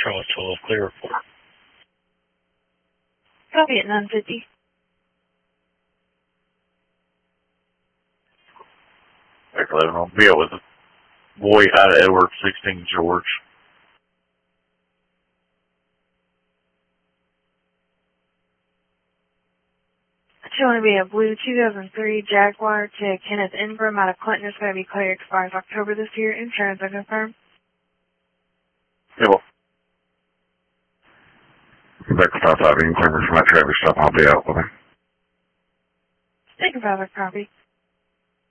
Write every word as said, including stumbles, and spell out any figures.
Charlie twelve, clear report. Copy at nine fifty. eleven on Bill with a boy out of Edward, sixteen George. Showing to be a blue two thousand three Jaguar to Kenneth Ingram out of Clinton. It's going to be clear, expires October this year. Insurance, I confirm. Yeah, well. Back to five five, you can clear me from that traffic stop. I'll be out with him. Take a five, copy.